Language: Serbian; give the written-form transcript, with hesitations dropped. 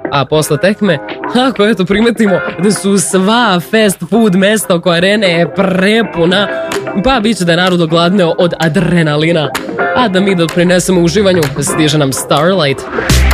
A posle tekme, ako eto primetimo da su sva fast food mesta oko arene je prepuna, pa bit će da je narod ogladneo od adrenalina. A da mi doprinesemo uživanju, stiže nam Starlight.